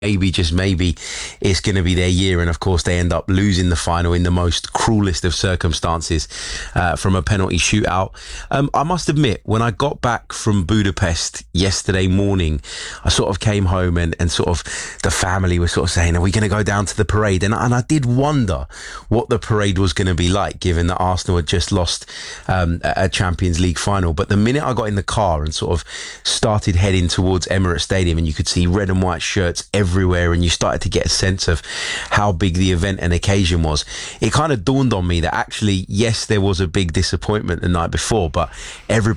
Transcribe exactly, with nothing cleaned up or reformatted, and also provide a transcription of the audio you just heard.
maybe, just maybe, it's going to be their year. And of course, they end up losing the final in the most cruelest of circumstances uh, from a penalty shootout. Um, I must admit, when I got back from Budapest yesterday morning, I sort of came home and, and sort of the family was sort of saying, are we going to go down to the parade? And, and I did wonder what the parade was going to be like, given that Arsenal had just lost um, a Champions League final. But the minute I got in the car and sort of started heading towards Emirates Stadium, and you could see red and white shirts everywhere, everywhere and you started to get a sense of how big the event and occasion was, it kind of dawned on me that actually, yes, there was a big disappointment the night before, but everybody